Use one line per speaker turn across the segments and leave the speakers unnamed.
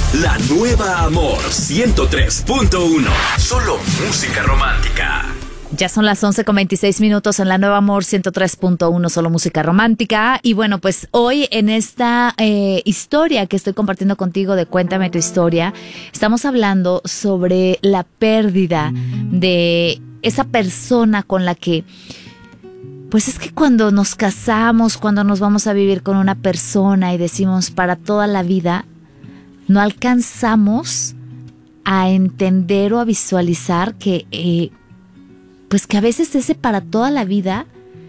La nueva Amor 103.1. Solo música romántica.
Ya son las 11:26 en la nueva Amor 103.1, solo música romántica. Y bueno, pues hoy en esta historia que estoy compartiendo contigo de Cuéntame tu historia, estamos hablando sobre la pérdida de esa persona con la que, pues es que cuando nos casamos, cuando nos vamos a vivir con una persona y decimos para toda la vida, no alcanzamos a entender o a visualizar que pues que a veces ese para toda la vida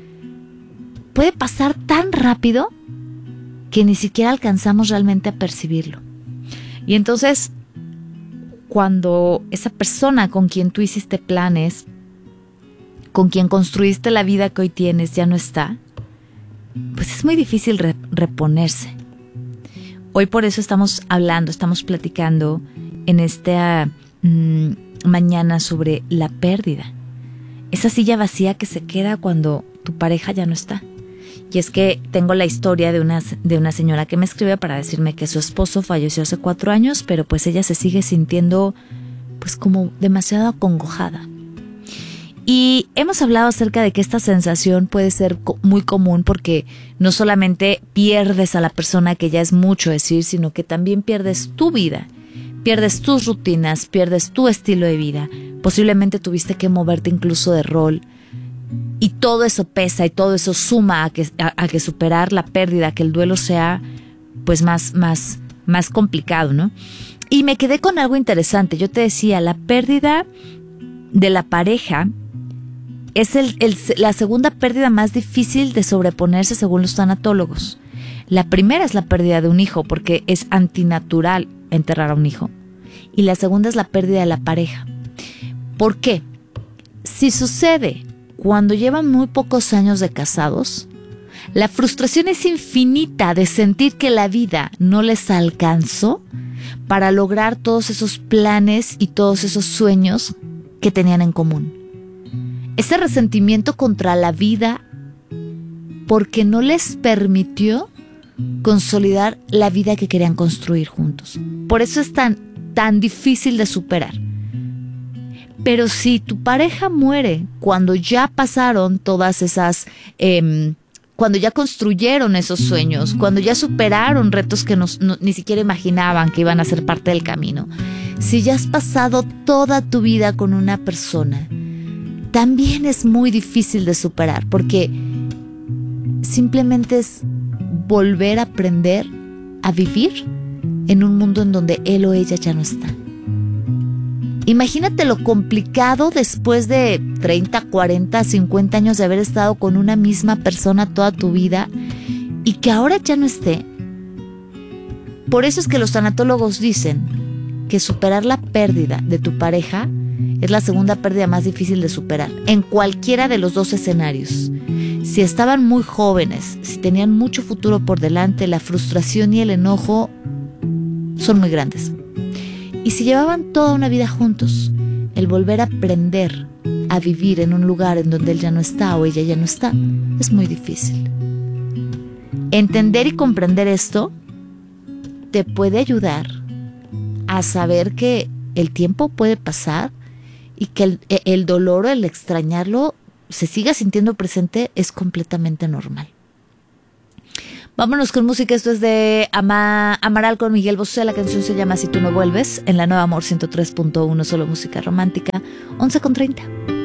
puede pasar tan rápido que ni siquiera alcanzamos realmente a percibirlo. Y entonces, cuando esa persona con quien tú hiciste planes, con quien construiste la vida que hoy tienes, ya no está, pues es muy difícil reponerse. Hoy por eso estamos platicando en esta mañana sobre la pérdida. Esa silla vacía que se queda cuando tu pareja ya no está. Y es que tengo la historia de una señora que me escribe para decirme que su esposo falleció hace 4 años, pero pues ella se sigue sintiendo pues como demasiado acongojada. Y hemos hablado acerca de que esta sensación puede ser muy común porque no solamente pierdes a la persona, que ya es mucho decir, sino que también pierdes tu vida. Pierdes tus rutinas, pierdes tu estilo de vida. Posiblemente tuviste que moverte incluso de rol. Y todo eso pesa y todo eso suma a que superar la pérdida, que el duelo sea pues más complicado, ¿no? Y me quedé con algo interesante. Yo te decía, la pérdida de la pareja es la segunda pérdida más difícil de sobreponerse según los tanatólogos. La primera es la pérdida de un hijo, porque es antinatural enterrar a un hijo. Y la segunda es la pérdida de la pareja. ¿Por qué? Si sucede cuando llevan muy pocos años de casados, la frustración es infinita de sentir que la vida no les alcanzó para lograr todos esos planes y todos esos sueños que tenían en común. Ese resentimiento contra la vida porque no les permitió consolidar la vida que querían construir juntos. Por eso es tan difícil de superar. Pero si tu pareja muere cuando ya pasaron todas esas, cuando ya construyeron esos sueños, cuando ya superaron retos que ni siquiera imaginaban que iban a ser parte del camino, si ya has pasado toda tu vida con una persona, también es muy difícil de superar, porque simplemente es volver a aprender a vivir en un mundo en donde él o ella ya no está. Imagínate lo complicado después de 30, 40, 50 años de haber estado con una misma persona toda tu vida y que ahora ya no esté. Por eso es que los tanatólogos dicen que superar la pérdida de tu pareja es la segunda pérdida más difícil de superar, en cualquiera de los dos escenarios. Si estaban muy jóvenes, si tenían mucho futuro por delante, la frustración y el enojo son muy grandes. Y si llevaban toda una vida juntos, el volver a aprender a vivir en un lugar en donde él ya no está o ella ya no está, es muy difícil. Entender y comprender esto te puede ayudar a saber que el tiempo puede pasar y que el dolor o el extrañarlo se siga sintiendo presente es completamente normal. Vámonos con música. Esto es de Amaral con Miguel Bosé. La canción se llama Si tú no vuelves, en la nueva Amor 103.1, solo música romántica. 11:30.